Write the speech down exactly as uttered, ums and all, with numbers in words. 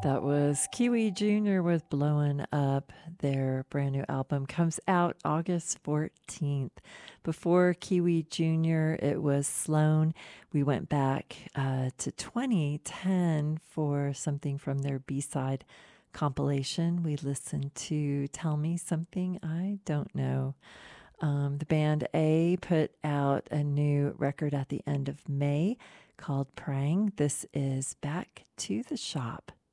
That was Kiwi Junior with Blowin' Up. Their brand new album comes out August fourteenth. Before Kiwi Junior, it was Sloan. We went back uh, to twenty ten for something from their B-side compilation. We listened to Tell Me Something I Don't Know. Um, the band A put out a new record at the end of May called Praying. This is Back to the Shop.